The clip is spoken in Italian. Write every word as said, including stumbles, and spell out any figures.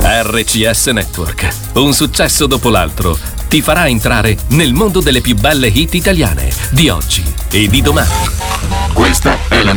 R C S Network, un successo dopo l'altro, ti farà entrare nel mondo delle più belle hit italiane di oggi e di domani. Questa è la